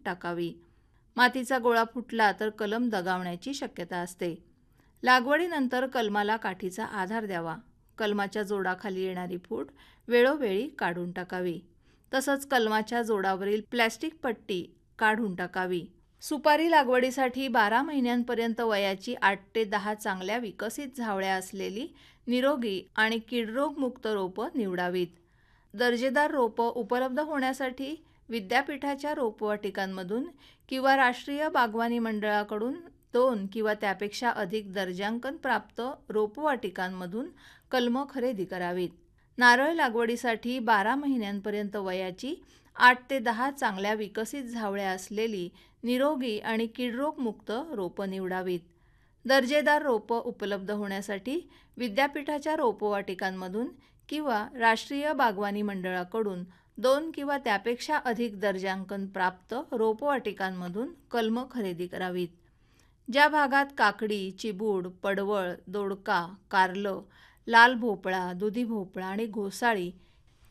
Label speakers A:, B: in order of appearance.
A: टाकावी. मातीचा गोळा फुटला तर कलम दगावण्याची शक्यता असते. लागवडीनंतर कलमाला काठीचा आधार द्यावा. कलमाच्या जोडाखाली येणारी फूट वेळोवेळी काढून टाकावी. तसंच कलमाच्या जोडावरील प्लॅस्टिक पट्टी काढून टाकावी. सुपारी लागवडीसाठी 12 महिन्यांपर्यंत वयाची 8 ते 10 चांगल्या विकसित झावळ्या असलेली निरोगी आणि कीडरोगमुक्त रोपं निवडावीत. दर्जेदार रोपं उपलब्ध होण्यासाठी विद्यापीठाच्या रोपवाटिकांमधून किंवा राष्ट्रीय बागवानी मंडळाकडून 2 किंवा त्यापेक्षा अधिक दर्जांकन प्राप्त रोपवाटिकांमधून कलमं खरेदी करावीत. नारळ लागवडीसाठी 12 महिन्यांपर्यंत वयाची 8 ते 10 चांगल्या विकसित झावळ्या असलेली निरोगी आणि कीडरोगमुक्त रोपं निवडावीत. दर्जेदार रोपं उपलब्ध होण्यासाठी विद्यापीठाच्या रोपवाटिकांमधून किंवा राष्ट्रीय बागवानी मंडळाकडून 2 किंवा त्यापेक्षा अधिक दर्जांकन प्राप्त रोपवाटिकांमधून कलमं खरेदी करावीत. ज्या भागात काकडी, चिबूड, पडवळ, दोडका, कारलं, लाल भोपळा, दुधी भोपळा आणि घोसाळी